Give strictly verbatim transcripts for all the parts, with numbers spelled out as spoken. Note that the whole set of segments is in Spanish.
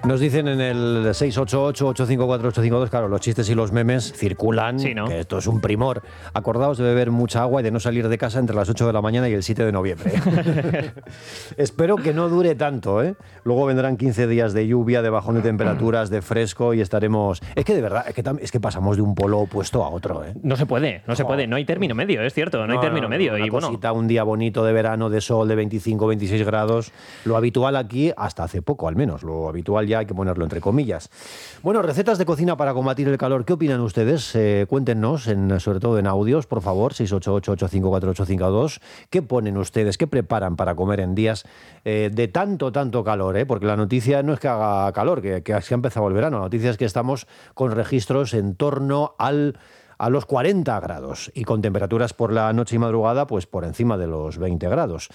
Nos dicen en el seis ocho ocho, ocho cinco cuatro, ocho cinco dos, claro, los chistes y los memes circulan, sí, ¿no? que esto es un primor. Acordaos de beber mucha agua y de no salir de casa entre las ocho de la mañana y el siete de noviembre. Espero que no dure tanto, ¿eh? Luego vendrán quince días de lluvia, de bajón de temperaturas, de fresco y estaremos... Es que de verdad, es que, es que pasamos de un polo opuesto a otro, ¿eh? No se puede, no se oh. puede, no hay término medio, es cierto, no, no hay término no, medio. Una y cosita, bueno, un día bonito de verano, de sol, de veinticinco, veintiséis grados, lo habitual aquí, hasta hace poco al menos, lo habitual ya hay que ponerlo entre comillas. Bueno, recetas de cocina para combatir el calor, ¿qué opinan ustedes? Eh, cuéntenos, en, sobre todo en audios, por favor, seis ocho ocho, ocho cinco cuatro, ocho cinco dos. ¿Qué ponen ustedes? ¿Qué preparan para comer en días eh, de tanto, tanto calor? ¿eh? Porque la noticia no es que haga calor, que, que se ha empezado el verano. La noticia es que estamos con registros en torno al... a los cuarenta grados y con temperaturas por la noche y madrugada pues por encima de los veinte grados.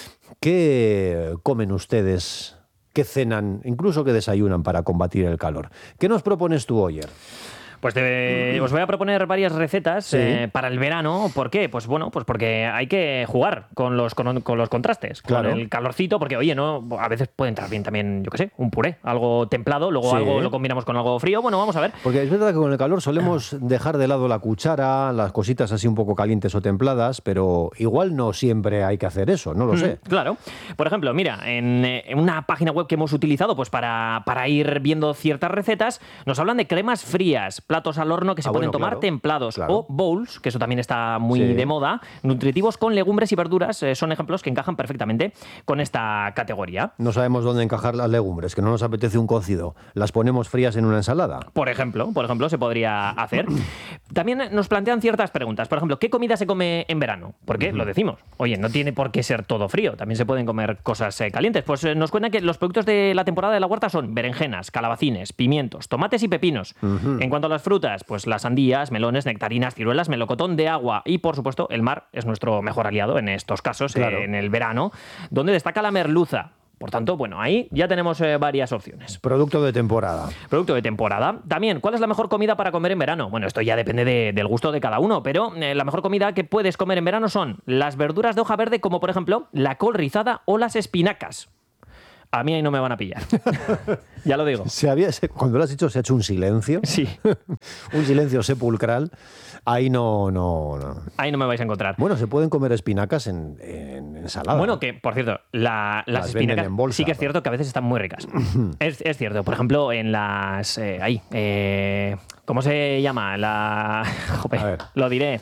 ¿Qué comen ustedes? ¿Qué cenan? Incluso qué desayunan para combatir el calor. ¿Qué nos propones tú, Oyer? Pues te, os voy a proponer varias recetas sí. eh, para el verano. ¿Por qué? Pues bueno, pues porque hay que jugar con los, con, con los contrastes, claro. Con el calorcito, porque oye, no, a veces puede entrar bien también, yo qué sé, un puré, algo templado, luego sí. algo lo combinamos con algo frío. Bueno, vamos a ver. Porque es verdad que con el calor solemos dejar de lado la cuchara, las cositas así un poco calientes o templadas, pero igual no siempre hay que hacer eso, no lo mm, sé. Claro. Por ejemplo, mira, en, en una página web que hemos utilizado pues para, para ir viendo ciertas recetas, nos hablan de cremas frías, platos al horno que se ah, pueden bueno, tomar claro, templados claro. o bowls, que eso también está muy sí. de moda, nutritivos con legumbres y verduras, eh, son ejemplos que encajan perfectamente con esta categoría. No sabemos dónde encajar las legumbres, que no nos apetece un cocido, las ponemos frías en una ensalada. Por ejemplo, por ejemplo, se podría hacer. También nos plantean ciertas preguntas, por ejemplo, ¿qué comida se come en verano? Porque uh-huh. lo decimos, oye, no tiene por qué ser todo frío, también se pueden comer cosas eh, calientes. Pues eh, nos cuentan que los productos de la temporada de la huerta son berenjenas, calabacines, pimientos, tomates y pepinos. Uh-huh. En cuanto a las frutas, pues las sandías, melones, nectarinas, ciruelas, melocotón de agua y, por supuesto, el mar es nuestro mejor aliado en estos casos, claro. eh, en el verano, donde destaca la merluza. Por tanto, bueno, ahí ya tenemos eh, varias opciones. Producto de temporada. Producto de temporada. También, ¿cuál es la mejor comida para comer en verano? Bueno, esto ya depende de, del gusto de cada uno, pero eh, la mejor comida que puedes comer en verano son las verduras de hoja verde, como por ejemplo la col rizada o las espinacas. A mí ahí no me van a pillar. Ya lo digo. Se había, se, cuando lo has dicho se ha hecho un silencio. Sí. Un silencio sepulcral. Ahí no, no, no. Ahí no me vais a encontrar. Bueno, se pueden comer espinacas en, en ensalada. Bueno, que, por cierto, la, las, las espinacas en bolsa, sí que es cierto que a veces están muy ricas. es, es cierto. Por ejemplo, en las... Eh, ahí. Eh, ¿Cómo se llama? La... Joder, a ver. Lo diré.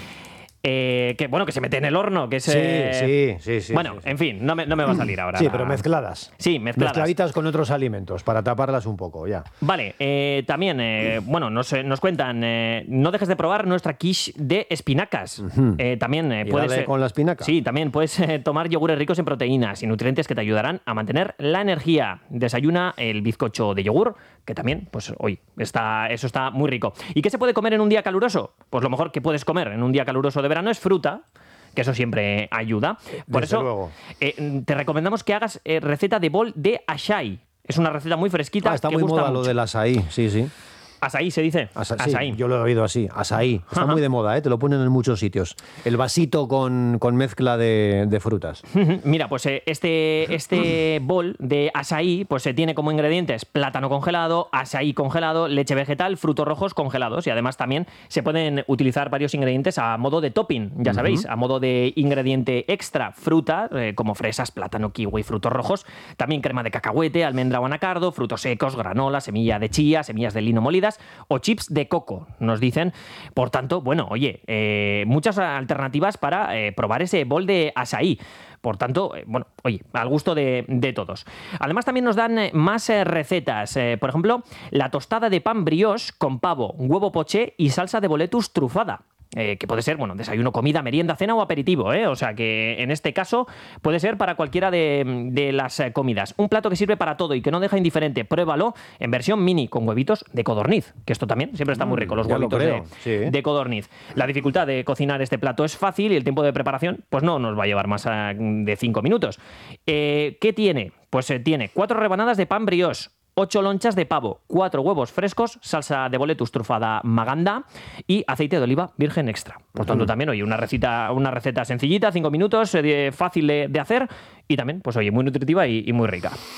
Eh, que bueno, que se mete en el horno, que es... Sí, eh... sí, sí, sí. Bueno, sí, sí. en fin, no me, no me va a salir ahora. Sí, la... pero mezcladas. Sí, mezcladas. Mezcladitas con otros alimentos, para taparlas un poco, ya. Vale, eh, también, eh, bueno, nos, nos cuentan, eh, no dejes de probar nuestra quiche de espinacas. Uh-huh. eh, también eh, puedes... Eh, con la espinaca. Sí, también puedes eh, tomar yogures ricos en proteínas y nutrientes que te ayudarán a mantener la energía. Desayuna el bizcocho de yogur, que también, pues hoy, está, eso está muy rico. ¿Y qué se puede comer en un día caluroso? Pues lo mejor que puedes comer en un día caluroso de verano es fruta, que eso siempre ayuda. Por Desde eso luego. Eh, te recomendamos que hagas eh, receta de bol de açaí. Es una receta muy fresquita. Ah, está que muy gusta moda mucho. lo del açaí, sí, sí. Asaí se dice. Asa, Asaí. Sí, yo lo he oído así, asaí. Está Ajá. muy de moda, ¿eh? Te lo ponen en muchos sitios. El vasito con, con mezcla de, de frutas. Mira, pues este, este bol de asaí pues se tiene como ingredientes plátano congelado, asaí congelado, leche vegetal, frutos rojos congelados y además también se pueden utilizar varios ingredientes a modo de topping, ya sabéis, uh-huh. a modo de ingrediente extra, fruta, eh, como fresas, plátano, kiwi, frutos rojos, también crema de cacahuete, almendra o anacardo, frutos secos, granola, semilla de chía, semillas de lino molidas o chips de coco, nos dicen. Por tanto, bueno, oye, eh, muchas alternativas para eh, probar ese bol de asaí. Por tanto, eh, bueno, oye, al gusto de, de todos. Además, también nos dan eh, más eh, recetas. Eh, por ejemplo, la tostada de pan brioche con pavo, huevo poché y salsa de boletus trufada. Eh, que puede ser, bueno, desayuno, comida, merienda, cena o aperitivo, ¿eh? O sea que en este caso puede ser para cualquiera de, de las eh, comidas. Un plato que sirve para todo y que no deja indiferente. Pruébalo en versión mini con huevitos de codorniz, que esto también siempre está muy rico, los ya huevitos de, sí. de codorniz. La dificultad de cocinar este plato es fácil y el tiempo de preparación pues no nos va a llevar más a, de cinco minutos. Eh, ¿Qué tiene? Pues eh, tiene cuatro rebanadas de pan brioche, ocho lonchas de pavo, cuatro huevos frescos, salsa de boletus trufada maganda y aceite de oliva virgen extra. Por tanto, uh-huh. también, oye, una receta, una receta sencillita, cinco minutos, eh, fácil de, de hacer y también, pues oye, muy nutritiva y, y muy rica.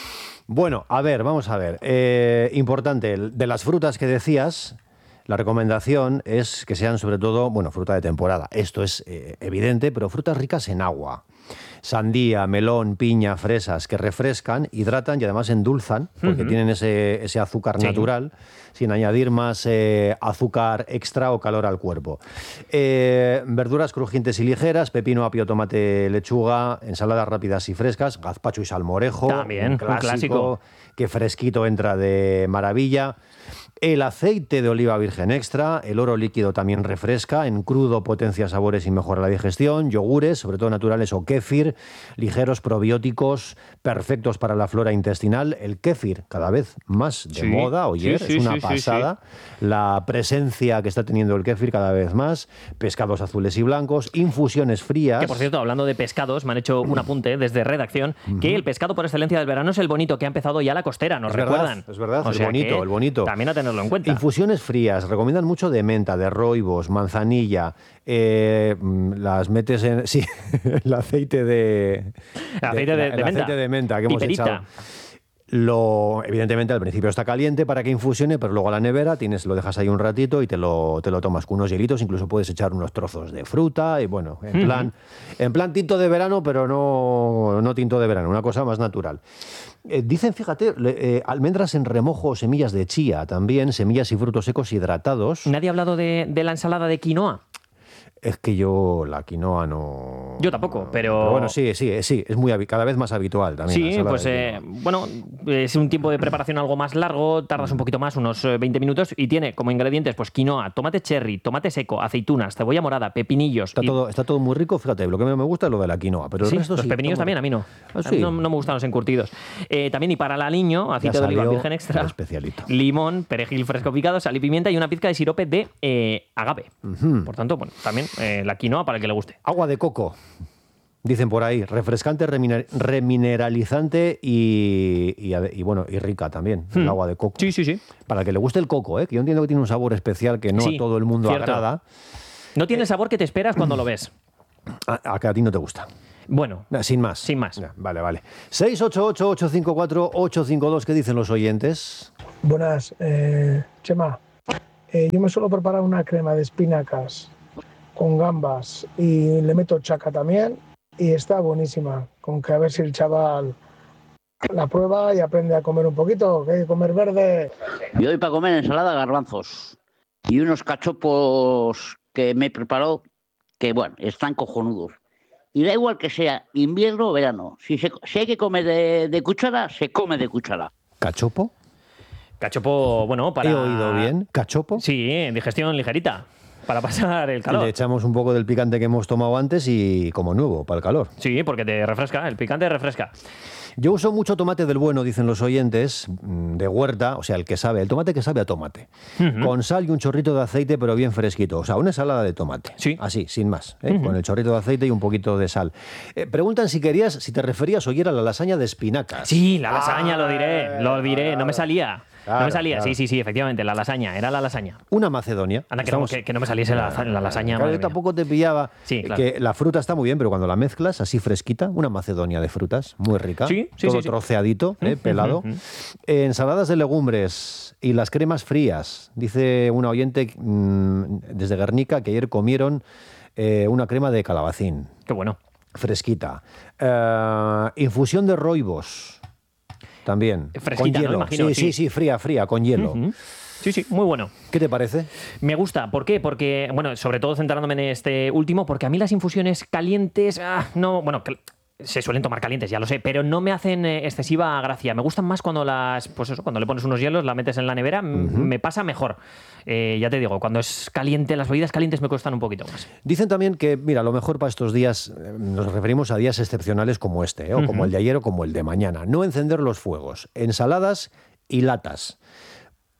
Bueno, a ver, vamos a ver. Eh, importante, de las frutas que decías, la recomendación es que sean sobre todo, bueno, fruta de temporada. Esto es eh, evidente, pero frutas ricas en agua. Sandía, melón, piña, fresas, que refrescan, hidratan y además endulzan, porque uh-huh. tienen ese, ese azúcar sí. natural, sin añadir más eh, azúcar extra o calor al cuerpo. Eh, verduras crujientes y ligeras, pepino, apio, tomate, lechuga, ensaladas rápidas y frescas, gazpacho y salmorejo. También, un clásico, un clásico. Que fresquito entra de maravilla. El aceite de oliva virgen extra, el oro líquido también refresca, en crudo potencia sabores y mejora la digestión, yogures, sobre todo naturales o kéfir, ligeros probióticos, perfectos para la flora intestinal. El kéfir cada vez más de sí, moda, oye, sí, sí, es una sí, pasada. Sí, sí. La presencia que está teniendo el kéfir cada vez más, pescados azules y blancos, infusiones frías. Que por cierto, hablando de pescados, me han hecho un apunte desde redacción uh-huh. que el pescado por excelencia del verano es el bonito, que ha empezado ya la costera, ¿nos es recuerdan? Verdad, es verdad, o el sea bonito, el bonito. También a tenerlo en cuenta. Infusiones frías, recomiendan mucho de menta, de roibos, manzanilla, eh, las metes en... Sí, el aceite de... El aceite de, de, el de menta. aceite de menta que Piperita. hemos echado. Lo, evidentemente al principio está caliente para que infusione, pero luego a la nevera tienes, lo dejas ahí un ratito y te lo, te lo tomas con unos hielitos, incluso puedes echar unos trozos de fruta y bueno, en uh-huh. plan, en plan tinto de verano, pero no, no tinto de verano, una cosa más natural. Eh, dicen, fíjate, eh, almendras en remojo o semillas de chía también, semillas y frutos secos hidratados. ¿Nadie ha hablado de, de la ensalada de quinoa? Es que yo la quinoa no... Yo tampoco, pero... pero bueno, sí, sí, sí, es muy cada vez más habitual también. Sí, pues eh, bueno, es un tiempo de preparación algo más largo, tardas un poquito más, unos veinte minutos, y tiene como ingredientes pues quinoa, tomate cherry, tomate seco, aceitunas, cebolla morada, pepinillos... Está, y... todo, está todo muy rico, fíjate, lo que me gusta es lo de la quinoa, pero el sí, resto los sí, pepinillos también, muy... a mí no. ¿Ah, sí? no. No me gustan los encurtidos. Eh, también y para el aliño, aceite de oliva virgen extra, especialito. Limón, perejil fresco picado, sal y pimienta y una pizca de sirope de eh, agave. Uh-huh. Por tanto, bueno, también eh, la quinoa para el que le guste. Agua de coco, dicen por ahí, refrescante, reminer- remineralizante y, y, y bueno, y rica también, hmm. el agua de coco. Sí, sí, sí. Para el que le guste el coco, ¿eh? Que yo entiendo que tiene un sabor especial que no sí, a todo el mundo cierto. agrada. No tiene el sabor que te esperas cuando lo ves. A, a que a ti no te gusta. Bueno, sin más. Sin más. Vale, vale. seis ocho ocho, ocho cinco cuatro, ocho cinco dos, ¿qué dicen los oyentes? Buenas, eh, Chema. Eh, yo me suelo preparar una crema de espinacas con gambas y le meto chaca también y está buenísima. Con que a ver si el chaval la prueba y aprende a comer un poquito, que hay que comer verde. Yo hoy para comer ensalada garbanzos y unos cachopos que me he preparado que, bueno, están cojonudos. Y da igual que sea invierno o verano. Si, se, si hay que comer de, de cuchara, se come de cuchara. ¿Cachopo? Cachopo, bueno, para... ¿He oído bien? ¿Cachopo? Sí, digestión ligerita. Para pasar el calor. Le echamos un poco del picante que hemos tomado antes y como nuevo, para el calor. Sí, porque te refresca, el picante refresca. Yo uso mucho tomate del bueno, dicen los oyentes, de huerta, o sea, el que sabe, el tomate que sabe a tomate. Uh-huh. Con sal y un chorrito de aceite, pero bien fresquito. O sea, una ensalada de tomate. Sí. Así, sin más, ¿eh? Uh-huh. Con el chorrito de aceite y un poquito de sal. Eh, preguntan si querías, si te referías oyer a la lasaña de espinacas. Sí, la lasaña, ah, lo diré, lo diré, no me salía. Claro, no me salía, claro. sí, sí, sí, efectivamente, la lasaña, era la lasaña. Una macedonia. Anda, que, Estamos... no, que, que no me saliese la, la lasaña. Claro, yo tampoco te pillaba. Sí, claro. Que la fruta está muy bien, pero cuando la mezclas así fresquita, una macedonia de frutas, muy rica. Sí, sí, todo sí, sí. troceadito, eh, pelado. Uh-huh. eh, ensaladas de legumbres y las cremas frías. Dice una oyente mmm, desde Guernica que ayer comieron eh, una crema de calabacín. Qué bueno. Fresquita. Eh, infusión de roibos. También. Fresquita, con hielo. ¿no? Imagino, sí, sí, sí, sí, fría, fría, con hielo. Uh-huh. Sí, sí, muy bueno. ¿Qué te parece? Me gusta. ¿Por qué? Porque, bueno, sobre todo centrándome en este último, porque a mí las infusiones calientes, ah, no, bueno, se suelen tomar calientes, ya lo sé, pero no me hacen excesiva gracia. Me gustan más cuando las, pues eso, cuando le pones unos hielos, la metes en la nevera, uh-huh. me pasa mejor. Eh, ya te digo, cuando es caliente, las bebidas calientes me cuestan un poquito más. Dicen también que, mira, lo mejor para estos días, nos referimos a días excepcionales como este, ¿eh? o uh-huh. como el de ayer o como el de mañana. No encender los fuegos, ensaladas y latas.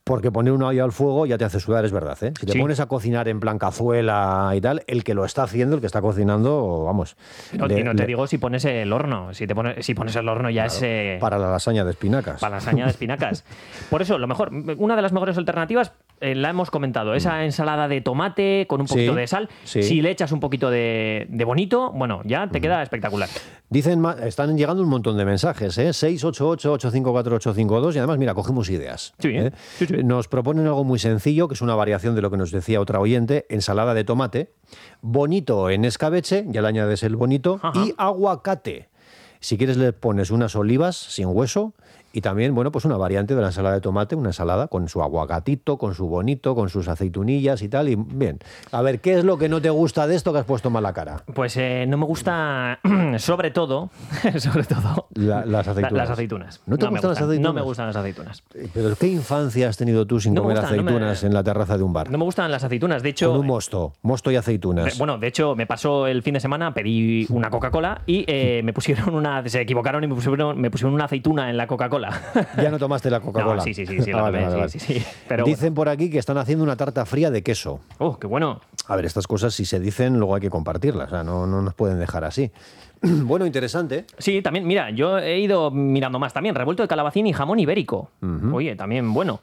Porque poner una olla al fuego ya te hace sudar, es verdad, ¿eh? Si te Sí. pones a cocinar en plan cazuela y tal, el que lo está haciendo, el que está cocinando, vamos. No, le- y no te le- digo si pones el horno. Si, te pones, si pones el horno ya es... eh, Para la lasaña de espinacas. Para lasaña de espinacas. Por eso, lo mejor, una de las mejores alternativas, eh, la hemos comentado, esa ensalada de tomate con un poquito Sí, de sal. sí. Si le echas un poquito de, de bonito, bueno, ya te queda espectacular. Dicen, ma- están llegando un montón de mensajes, ¿eh? seis ocho ocho, ocho cinco cuatro, ocho cinco dos y además, mira, cogemos ideas. Sí, ¿eh? sí, sí. Nos proponen algo muy sencillo, que es una variación de lo que nos decía otra oyente, ensalada de tomate, bonito en escabeche, ya le añades el bonito, Ajá. y aguacate. Si quieres le pones unas olivas sin hueso y también, bueno, pues una variante de la ensalada de tomate, una ensalada con su aguacatito, con su bonito, con sus aceitunillas y tal. Y bien, a ver, ¿qué es lo que no te gusta de esto que has puesto mala cara? Pues eh, no me gusta, sobre todo, sobre todo, La- las aceitunas. la- las aceitunas. ¿No te me gustan las No aceitunas? me gustan las aceitunas. Pero ¿qué infancia has tenido tú sin No me comer gustan, no me- aceitunas en la terraza de un bar? No me gustan las aceitunas. De hecho, Con un mosto, mosto y aceitunas. Eh, Bueno, de hecho, me pasó el fin de semana, pedí una Coca-Cola y eh, me pusieron una. Se equivocaron y me pusieron, me pusieron una aceituna en la Coca-Cola. Ya no tomaste la Coca-Cola. No, sí, sí, sí, sí, Ah, la vale, tomé, vale, sí, vale. sí, sí. Pero Dicen por aquí que están haciendo una tarta fría de queso. bueno. Oh, qué bueno. A ver, estas cosas si se dicen, luego hay que compartirlas. O sea, no, no nos pueden dejar así. Bueno, interesante. Sí, también, mira, yo he ido mirando más también. Revuelto de calabacín y jamón ibérico. Oye, también bueno.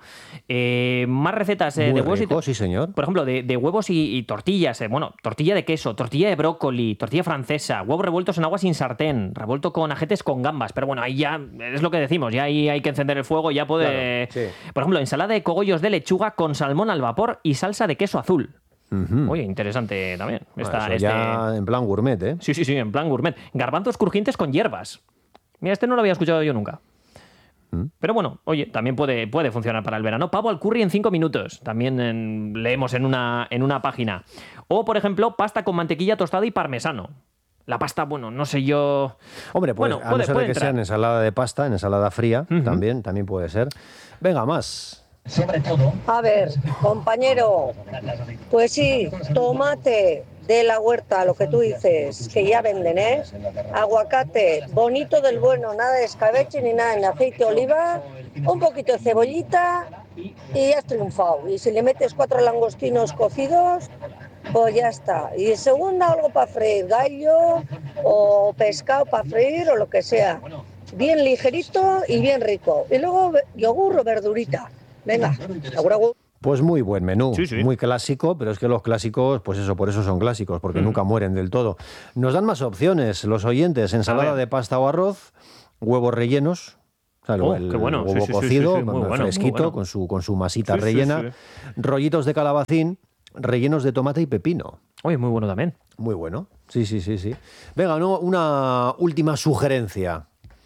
Eh, más recetas eh, Muy de huevos y rico, to- sí, señor. Por ejemplo, de, de huevos y, y tortillas. eh, Bueno, tortilla de queso, tortilla de brócoli, tortilla francesa, huevos revueltos en agua sin sartén, revuelto con ajetes con gambas. Pero bueno, ahí ya es lo que decimos, ya ahí hay que encender el fuego, ya puede. Claro, sí. Por ejemplo, ensalada de cogollos de lechuga con salmón al vapor y salsa de queso azul. Oye, interesante también. Está Bueno, eso este- ya en plan gourmet, ¿eh? Sí, sí, sí, en plan gourmet. Garbanzos crujientes con hierbas. Mira, este no lo había escuchado yo nunca. Pero bueno, oye, también puede, puede funcionar para el verano. Pavo al curry en cinco minutos. También en- leemos en una, en una página. O, por ejemplo, pasta con mantequilla tostada y parmesano. La pasta, bueno, no sé yo... Hombre, pues bueno, a puede, no ser puede de que sea entrar. en ensalada de pasta, en ensalada fría, también, también puede ser. Venga, más. A ver, compañero, pues sí, tomate de la huerta, lo que tú dices, que ya venden, ¿eh? Aguacate, bonito del bueno, nada de escabeche ni nada, en aceite de oliva, un poquito de cebollita y ya has triunfado. Y si le metes cuatro langostinos cocidos, pues ya está. Y segunda, algo para freír, gallo o pescado para freír o lo que sea. Bien ligerito y bien rico. Y luego yogur o verdurita. Venga, agur, agur. Pues muy buen menú, Sí, sí. muy clásico, pero es que los clásicos, pues eso, por eso son clásicos, porque nunca mueren del todo. Nos dan más opciones los oyentes, ensalada ver. de pasta o arroz, huevos rellenos, o sea, el, Oh, el qué bueno. Sí, huevo sí, sí, cocido, sí, sí, muy bueno, muy fresquito, bueno. con su con su masita Sí, sí, rellena, sí. rollitos de calabacín, rellenos de tomate y pepino. Oye, muy bueno también. Muy bueno, sí, sí, sí, sí. Venga, no, una última sugerencia.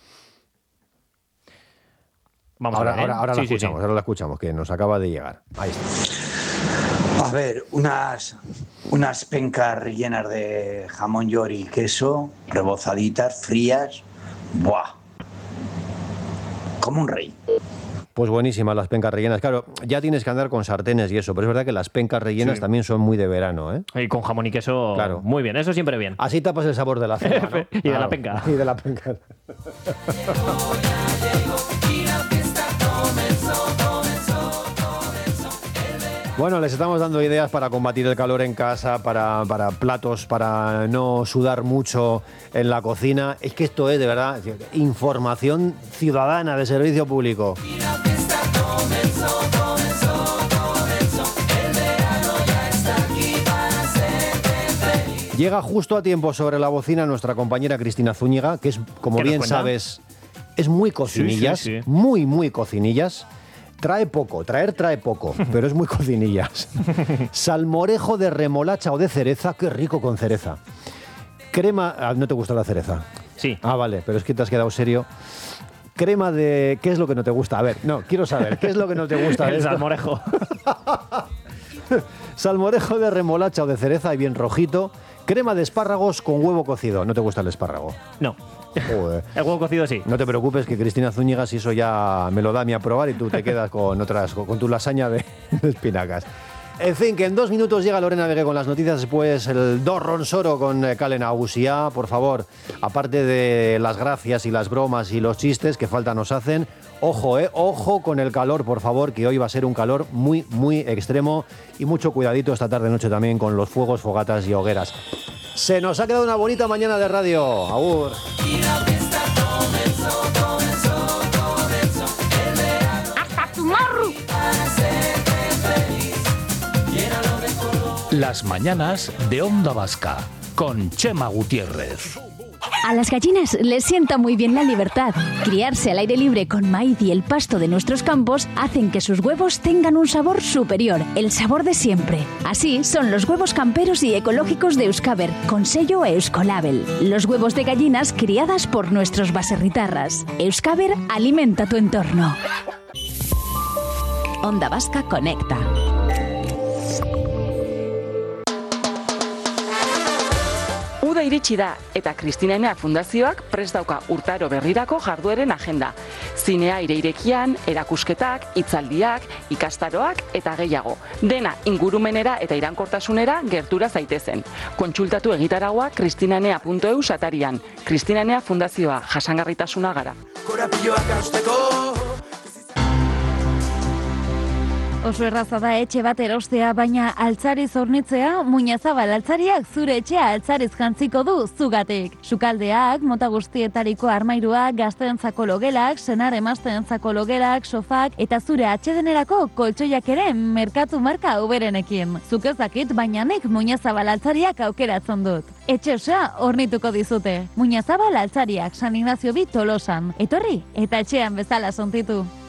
Vamos Ahora, a ver, ¿eh? ahora, ahora la Sí, sí, sí. escuchamos, ahora la escuchamos, que nos acaba de llegar. Ahí está. A ver, unas, unas pencas rellenas de jamón york y queso, rebozaditas, frías. ¡Buah! Como un rey. Pues buenísimas las pencas rellenas. Claro, ya tienes que andar con sartenes y eso, pero es verdad que las pencas rellenas Sí. también son muy de verano, ¿eh? Y con jamón y queso, Claro. muy bien, eso siempre bien. Así tapas el sabor de la cena, ¿no? Y de la penca. Y de la penca. Bueno, les estamos dando ideas para combatir el calor en casa, para, para platos, para no sudar mucho en la cocina. Es que esto es, de verdad, información ciudadana de servicio público. Llega justo a tiempo sobre la bocina nuestra compañera Cristina Zúñiga, que es, como ¿Qué nos bien cuenta? sabes, es muy cocinillas, Sí, sí, sí. muy, muy cocinillas. Trae poco, traer trae poco, pero es muy cocinillas. Salmorejo de remolacha o de cereza, qué rico con cereza. Crema... ah, ¿no te gusta la cereza? Sí. Ah, vale, pero es que te has quedado serio. Crema de... ¿Qué es lo que no te gusta? A ver, no, quiero saber, ¿qué es lo que no te gusta de El esto? salmorejo. Salmorejo de remolacha o de cereza y bien rojito. Crema de espárragos con huevo cocido. ¿No te gusta el espárrago? No. Joder. El huevo cocido sí. No te preocupes que Cristina Zúñiga, si eso ya me lo da a mí a probar y tú te quedas con otras, con, con tu lasaña de, de espinacas. En fin, que en dos minutos llega Lorena Vegué con las noticias, después el Dorron Soro con Kalen Agusia. Por favor, aparte de las gracias y las bromas y los chistes que falta nos hacen, ojo, eh, ojo con el calor, por favor, que hoy va a ser un calor muy, muy extremo y mucho cuidadito esta tarde-noche también con los fuegos, fogatas y hogueras. Se nos ha quedado una bonita mañana de radio. Agur. ¡Hasta tomorrow! Las mañanas de Onda Vasca con Chema Gutiérrez. A las gallinas les sienta muy bien la libertad. Criarse al aire libre con maíz y el pasto de nuestros campos hacen que sus huevos tengan un sabor superior, el sabor de siempre. Así son los huevos camperos y ecológicos de Euskaber, con sello Euskolabel. Los huevos de gallinas criadas por nuestros baserritarras. Euskaber alimenta tu entorno. Onda Vasca conecta. Uda iritsi da eta Kristina Enea Fundazioak prest dauka urtaro berrirako jardueren agenda. Zinea aire irekian, erakusketak, hitzaldiak, ikastaroak eta gehiago. Dena ingurumenera eta iraunkortasunera gertura zaitezen. Kontsultatu egitaragoa kristinanea puntu eus atarian. Kristina Enea Fundazioa, jasangarritasuna gara. Oso erraza da etxe bat erostea, baina altzariz hornitzea, Muñazabal altzariak zure etxea altzariz jantziko du zugatik. Sukaldeak, mota guztietariko armairuak, gazteentzako logelak, senar emazteentzako logelak, sofak eta zure atsedenerako koltsoiak ere merkatu marka uberenekin. Zuk ez dakit, baina nik Muñazabal altzariak aukeratzen dut. Etxe osoa hornituko dizute. Muñazabal altzariak, San Ignacio bi Tolosan. Etorri eta etxean bezala sontitu.